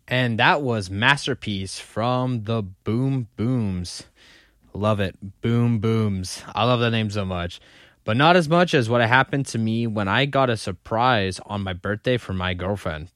And that was Masterpiece from the Boom Booms. Love it. Boom Booms. I love that name so much. But not as much as what happened to me when I got a surprise on my birthday from my girlfriend.